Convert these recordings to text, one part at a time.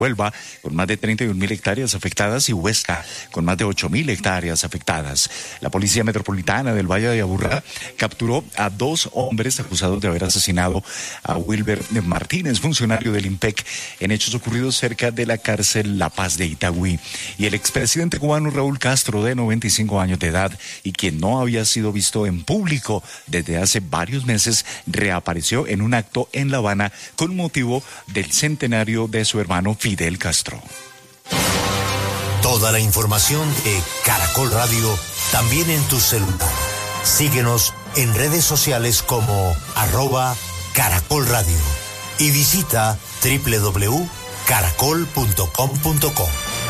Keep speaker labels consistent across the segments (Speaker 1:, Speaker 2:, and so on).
Speaker 1: Huelva, con más de 31.000 hectáreas afectadas, y Huesca, con más de 8.000 hectáreas afectadas. La Policía Metropolitana del Valle de Aburrá capturó a 2 hombres acusados de haber asesinado a Wilber Martínez, funcionario del IMPEC, en hechos ocurridos cerca de la cárcel La Paz de Itagüí. Y el expresidente cubano Raúl Castro, de 95 años de edad, y quien no había sido visto en público desde hace varios meses, reapareció en un acto en La Habana con motivo del centenario de su hermano Fidel Castro.
Speaker 2: Toda la información de Caracol Radio también en tu celular. Síguenos en redes sociales como @Caracol Radio y visita www.caracol.com.co.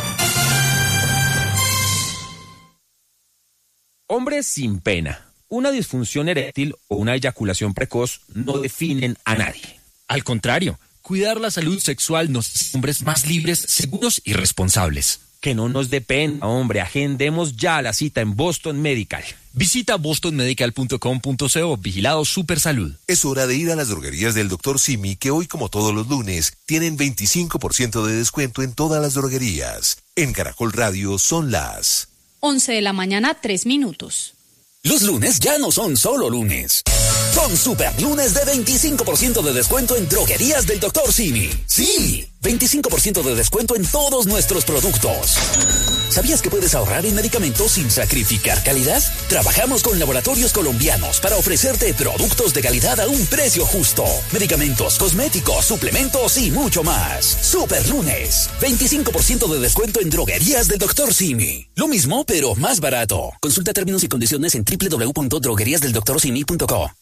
Speaker 3: Hombres sin pena, una disfunción eréctil o una eyaculación precoz no definen a nadie.
Speaker 4: Al contrario, cuidar la salud sexual nos hace hombres más libres, seguros y responsables.
Speaker 3: Que no nos dé pena, hombre, agendemos ya la cita en Boston Medical.
Speaker 4: Visita bostonmedical.com.co, vigilado Supersalud.
Speaker 5: Es hora de ir a las droguerías del Dr. Simi, que hoy, como todos los lunes, tienen 25% de descuento en todas las droguerías. En Caracol Radio son las
Speaker 6: 11 de la mañana, 3 minutos.
Speaker 7: Los lunes ya no son solo lunes. Son super lunes de 25% de descuento en droguerías del Dr. Simi. Sí, 25% de descuento en todos nuestros productos. ¿Sabías que puedes ahorrar en medicamentos sin sacrificar calidad? Trabajamos con laboratorios colombianos para ofrecerte productos de calidad a un precio justo. Medicamentos, cosméticos, suplementos y mucho más. Super lunes, 25% de descuento en droguerías del Dr. Simi. Lo mismo, pero más barato. Consulta términos y condiciones en www.drogueriasdeldoctorsimi.co.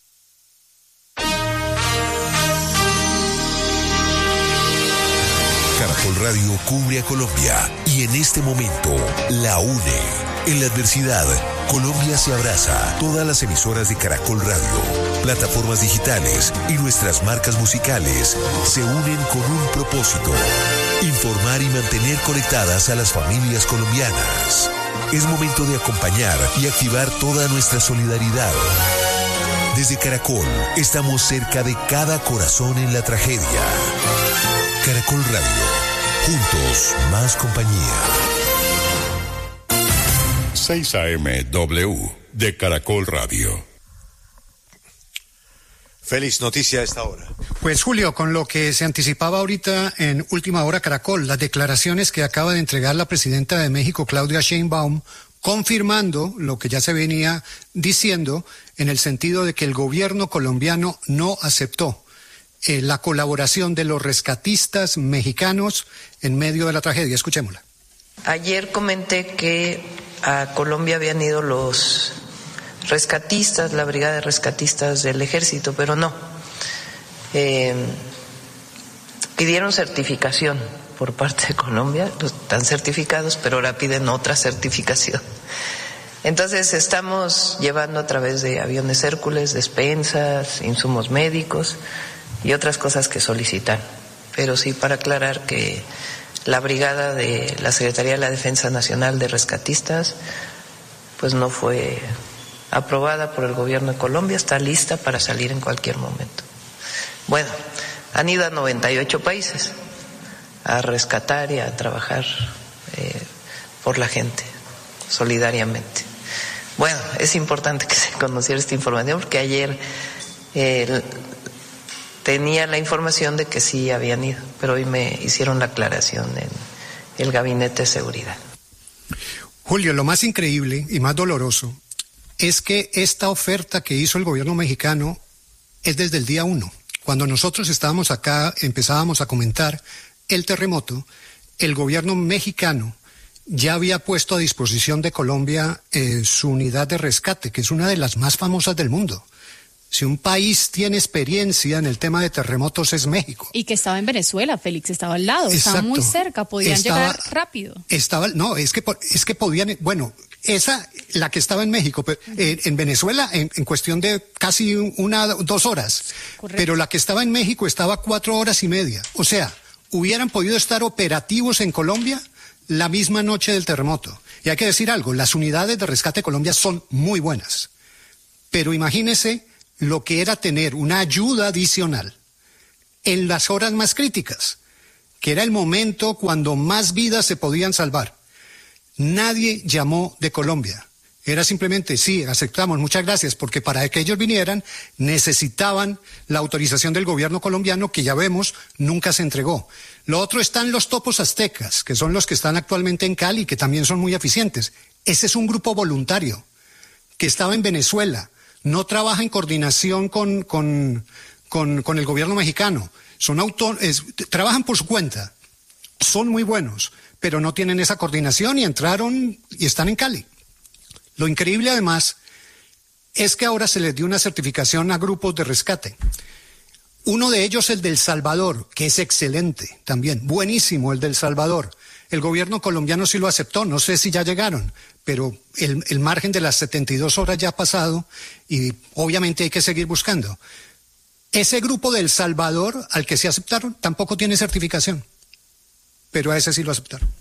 Speaker 5: Caracol Radio cubre a Colombia y en este momento la une. En la adversidad, Colombia se abraza. Todas las emisoras de Caracol Radio, plataformas digitales y nuestras marcas musicales se unen con un propósito: informar y mantener conectadas a las familias colombianas. Es momento de acompañar y activar toda nuestra solidaridad. Desde Caracol, estamos cerca de cada corazón en la tragedia. Caracol Radio, juntos más compañía.
Speaker 8: 6 AM/W de Caracol Radio.
Speaker 9: Félix, noticia a esta hora.
Speaker 10: Pues Julio, con lo que se anticipaba ahorita en Última Hora Caracol, las declaraciones que acaba de entregar la presidenta de México, Claudia Sheinbaum, confirmando lo que ya se venía diciendo en el sentido de que el gobierno colombiano no aceptó la colaboración de los rescatistas mexicanos en medio de la tragedia. Escuchémosla.
Speaker 11: Ayer comenté que a Colombia habían ido los rescatistas, la brigada de rescatistas del ejército, pero no. Pidieron certificación por parte de Colombia, están certificados, pero ahora piden otra certificación. Entonces estamos llevando a través de aviones Hércules, despensas, insumos médicos y otras cosas que solicitan. Pero sí, para aclarar que la brigada de la Secretaría de la Defensa Nacional de Rescatistas pues no fue aprobada por el gobierno de Colombia, está lista para salir en cualquier momento. Bueno, han ido a 98 países a rescatar y a trabajar por la gente, solidariamente. Bueno, es importante que se conociera esta información porque ayer tenía la información de que sí habían ido, pero hoy me hicieron la aclaración en el Gabinete de Seguridad.
Speaker 10: Julio, lo más increíble y más doloroso es que esta oferta que hizo el gobierno mexicano es desde el día 1. Cuando nosotros estábamos acá, empezábamos a comentar el terremoto, el gobierno mexicano ya había puesto a disposición de Colombia su unidad de rescate, que es una de las más famosas del mundo. Si un país tiene experiencia en el tema de terremotos es México.
Speaker 6: Y que estaba en Venezuela, Félix, estaba al lado,
Speaker 10: Exacto.
Speaker 6: Estaba muy cerca, podían llegar rápido.
Speaker 10: Es que podían, bueno, la que estaba en México, en Venezuela, en cuestión de casi 2 horas. Correcto. Pero la que estaba en México estaba 4 horas y media. O sea, hubieran podido estar operativos en Colombia la misma noche del terremoto. Y hay que decir algo, las unidades de rescate de Colombia son muy buenas. Pero imagínese lo que era tener una ayuda adicional en las horas más críticas. que era el momento cuando más vidas se podían salvar. Nadie llamó de Colombia. Era simplemente, sí, aceptamos, muchas gracias, porque para que ellos vinieran necesitaban la autorización del gobierno colombiano, que ya vemos, nunca se entregó. Lo otro están los topos aztecas, que son los que están actualmente en Cali, que también son muy eficientes. Ese es un grupo voluntario que estaba en Venezuela, no trabaja en coordinación con el gobierno mexicano, trabajan por su cuenta, son muy buenos, pero no tienen esa coordinación y entraron y están en Cali. Lo increíble además es que ahora se les dio una certificación a grupos de rescate. Uno de ellos, el del Salvador, que es excelente también, buenísimo el del Salvador. El gobierno colombiano sí lo aceptó, no sé si ya llegaron, pero el margen de las 72 horas ya ha pasado y obviamente hay que seguir buscando. Ese grupo del Salvador, al que se aceptaron, tampoco tiene certificación, pero a ese sí lo aceptaron.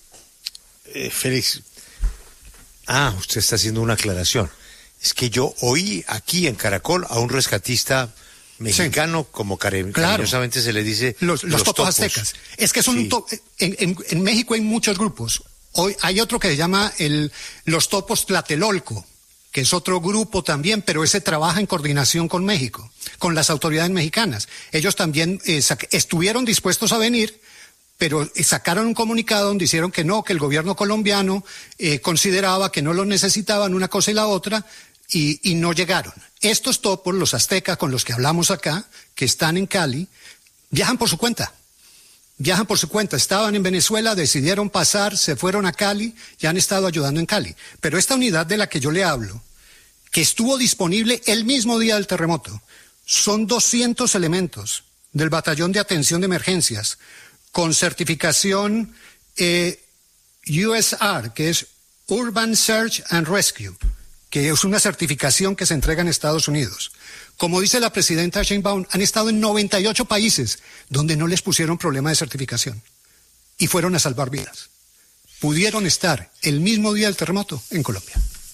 Speaker 9: Félix, usted está haciendo una aclaración. Es que yo oí aquí en Caracol a un rescatista mexicano, sí, como cariñosamente se le dice,
Speaker 10: los topos aztecas. Es que son en México hay muchos grupos. Hoy hay otro que se llama los topos Tlatelolco, que es otro grupo también, pero ese trabaja en coordinación con México, con las autoridades mexicanas. Ellos también estuvieron dispuestos a venir, pero sacaron un comunicado donde hicieron que no, que el gobierno colombiano consideraba que no los necesitaban una cosa y la otra, y no llegaron. Estos topos, los aztecas con los que hablamos acá, que están en Cali, viajan por su cuenta. Estaban en Venezuela, decidieron pasar, se fueron a Cali y han estado ayudando en Cali. Pero esta unidad de la que yo le hablo, que estuvo disponible el mismo día del terremoto, son 200 elementos del Batallón de Atención de Emergencias, con certificación USR, que es Urban Search and Rescue, que es una certificación que se entrega en Estados Unidos. Como dice la presidenta Sheinbaum, han estado en 98 países donde no les pusieron problema de certificación y fueron a salvar vidas. Pudieron estar el mismo día del terremoto en Colombia.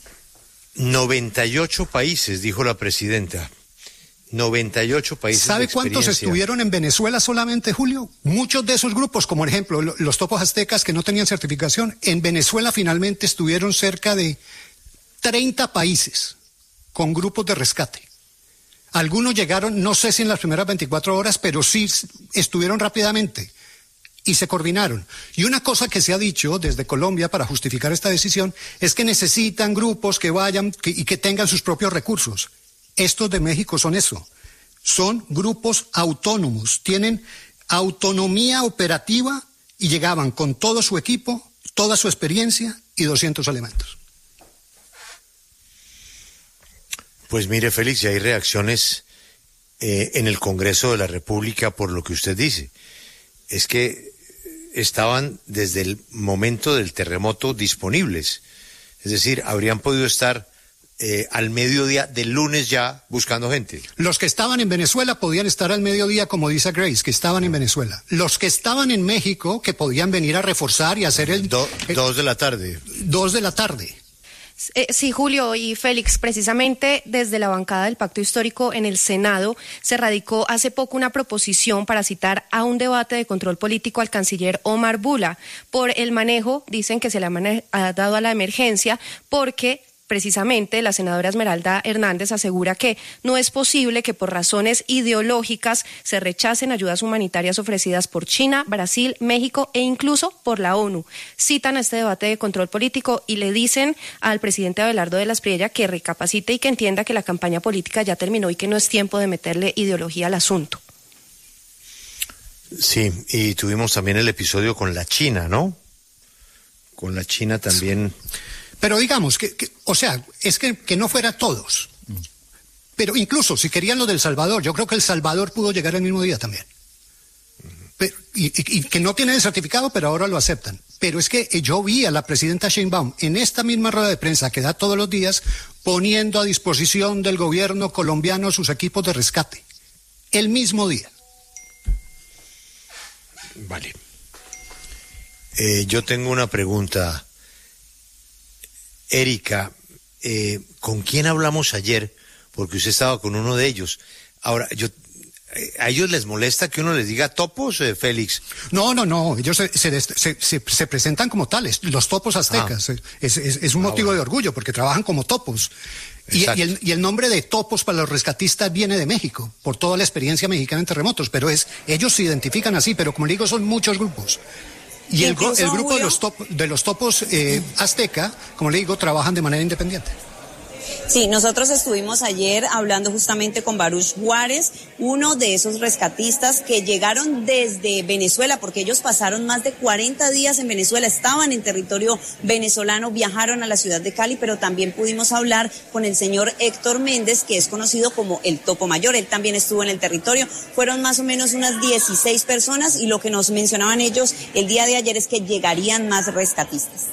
Speaker 9: 98 países, dijo la presidenta. 98 países.
Speaker 10: ¿Sabe cuántos estuvieron en Venezuela solamente, Julio? Muchos de esos grupos, como por ejemplo los topos aztecas que no tenían certificación, en Venezuela finalmente estuvieron cerca de 30 países con grupos de rescate. Algunos llegaron, no sé si en las primeras 24 horas, pero sí estuvieron rápidamente y se coordinaron. Y una cosa que se ha dicho desde Colombia para justificar esta decisión es que necesitan grupos que vayan y que tengan sus propios recursos. Estos de México son eso. Son grupos autónomos, tienen autonomía operativa y llegaban con todo su equipo, toda su experiencia y 200 elementos.
Speaker 9: Pues mire, Félix, ya hay reacciones en el Congreso de la República por lo que usted dice. Es que estaban desde el momento del terremoto disponibles. Es decir, habrían podido estar al mediodía del lunes ya buscando gente.
Speaker 10: Los que estaban en Venezuela podían estar al mediodía, como dice Grace, que estaban en Venezuela. Los que estaban en México, que podían venir a reforzar y hacer
Speaker 9: 2 de la tarde.
Speaker 10: 2 de la tarde.
Speaker 12: Sí, Julio y Félix, precisamente desde la bancada del Pacto Histórico en el Senado se radicó hace poco una proposición para citar a un debate de control político al canciller Omar Bula por el manejo, dicen que se le ha dado a la emergencia, porque precisamente la senadora Esmeralda Hernández asegura que no es posible que por razones ideológicas se rechacen ayudas humanitarias ofrecidas por China, Brasil, México e incluso por la ONU. Citan a este debate de control político y le dicen al presidente Abelardo de la Espriella que recapacite y que entienda que la campaña política ya terminó y que no es tiempo de meterle ideología al asunto.
Speaker 9: Sí, y tuvimos también el episodio con la China, ¿no? Con la China también.
Speaker 10: Pero digamos, es que no fuera todos. Pero incluso si querían lo del Salvador, yo creo que El Salvador pudo llegar el mismo día también. Y que no tienen el certificado, pero ahora lo aceptan. Pero es que yo vi a la presidenta Sheinbaum en esta misma rueda de prensa que da todos los días, poniendo a disposición del gobierno colombiano sus equipos de rescate. El mismo día.
Speaker 9: Vale. Yo tengo una pregunta. Erika, ¿con quién hablamos ayer? Porque usted estaba con uno de ellos. Ahora, ¿A ellos les molesta que uno les diga topos, Félix?
Speaker 10: No, ellos se presentan como tales, los topos aztecas. Es un motivo de orgullo porque trabajan como topos. Y el nombre de topos para los rescatistas viene de México, por toda la experiencia mexicana en terremotos, pero ellos se identifican así, pero como le digo, son muchos grupos. Y el grupo de los topos azteca, como le digo, trabajan de manera independiente.
Speaker 13: Sí, nosotros estuvimos ayer hablando justamente con Baruch Juárez, uno de esos rescatistas que llegaron desde Venezuela, porque ellos pasaron más de 40 días en Venezuela, estaban en territorio venezolano, viajaron a la ciudad de Cali, pero también pudimos hablar con el señor Héctor Méndez, que es conocido como el Topo Mayor. Él también estuvo en el territorio. Fueron más o menos unas 16 personas y lo que nos mencionaban ellos el día de ayer es que llegarían más rescatistas.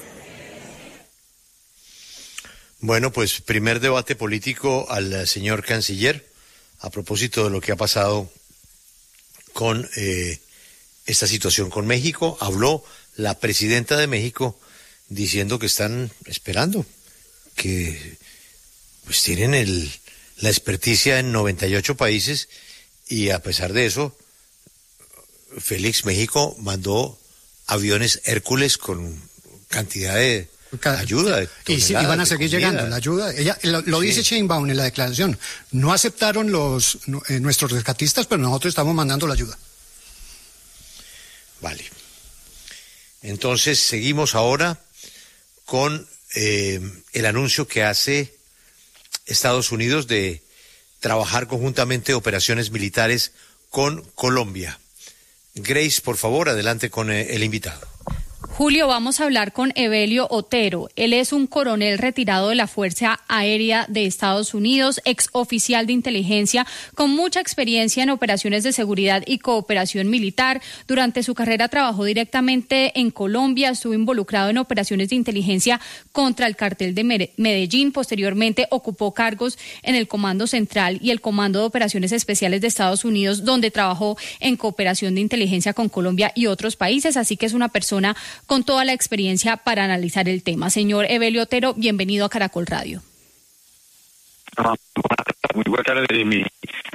Speaker 9: Bueno, pues primer debate político al señor canciller a propósito de lo que ha pasado con esta situación con México. Habló la presidenta de México diciendo que están esperando, que pues tienen la experticia en 98 países y a pesar de eso, Félix, México mandó aviones Hércules con cantidad de ayuda.
Speaker 10: Y van a seguir llegando la ayuda. Ella lo dice Sheinbaum en la declaración. No aceptaron nuestros rescatistas, pero nosotros estamos mandando la ayuda.
Speaker 9: Vale. Entonces seguimos ahora con el anuncio que hace Estados Unidos de trabajar conjuntamente operaciones militares con Colombia. Grace, por favor, adelante con el invitado.
Speaker 6: Julio, vamos a hablar con Evelio Otero. Él es un coronel retirado de la Fuerza Aérea de Estados Unidos, ex oficial de inteligencia, con mucha experiencia en operaciones de seguridad y cooperación militar. Durante su carrera trabajó directamente en Colombia, estuvo involucrado en operaciones de inteligencia contra el cartel de Medellín. Posteriormente ocupó cargos en el Comando Central y el Comando de Operaciones Especiales de Estados Unidos, donde trabajó en cooperación de inteligencia con Colombia y otros países. Así que es una persona con toda la experiencia para analizar el tema. Señor Evelio Otero, bienvenido a Caracol Radio.
Speaker 14: Muy buena tarde,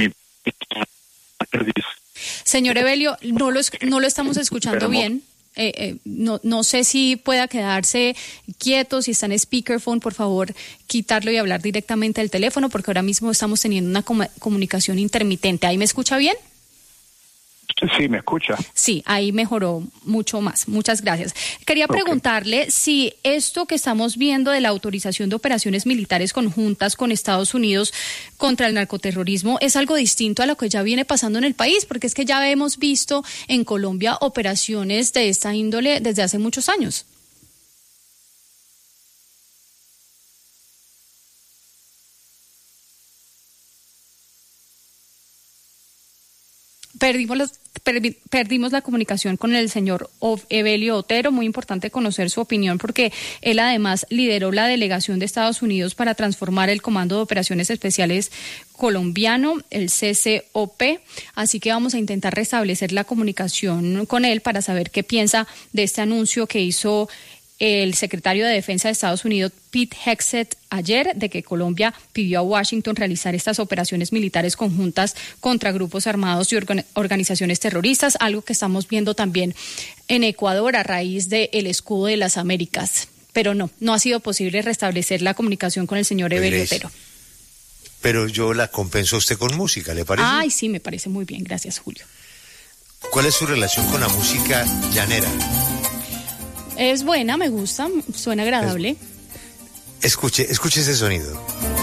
Speaker 6: Señor Evelio, no lo estamos escuchando bien. No sé si pueda quedarse quieto, si está en speakerphone, por favor, quitarlo y hablar directamente del teléfono, porque ahora mismo estamos teniendo una comunicación intermitente. ¿Ahí me escucha bien?
Speaker 14: Sí, ¿me escucha?
Speaker 6: Sí, ahí mejoró mucho más. Muchas gracias. Quería preguntarle si esto que estamos viendo de la autorización de operaciones militares conjuntas con Estados Unidos contra el narcoterrorismo es algo distinto a lo que ya viene pasando en el país, porque es que ya hemos visto en Colombia operaciones de esta índole desde hace muchos años. Perdimos la comunicación con el señor Evelio Otero. Muy importante conocer su opinión porque él además lideró la delegación de Estados Unidos para transformar el Comando de Operaciones Especiales colombiano, el CCOP. Así que vamos a intentar restablecer la comunicación con él para saber qué piensa de este anuncio que hizo el secretario de Defensa de Estados Unidos, Pete Hegseth, ayer, de que Colombia pidió a Washington realizar estas operaciones militares conjuntas contra grupos armados y organizaciones terroristas, algo que estamos viendo también en Ecuador a raíz del escudo de las Américas. Pero no ha sido posible restablecer la comunicación con el señor Evelio Otero.
Speaker 9: Pero yo la compenso a usted con música, ¿le parece?
Speaker 6: Ay, sí, me parece muy bien. Gracias, Julio.
Speaker 9: ¿Cuál es su relación con la música llanera?
Speaker 6: Es buena, me gusta, suena agradable.
Speaker 9: Escuche ese sonido.